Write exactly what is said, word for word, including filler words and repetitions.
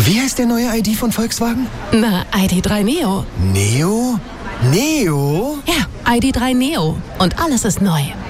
Wie heißt der neue I D von Volkswagen? Na, I D drei Neo. Neo? Neo? Ja, I D drei Neo. Und alles ist neu.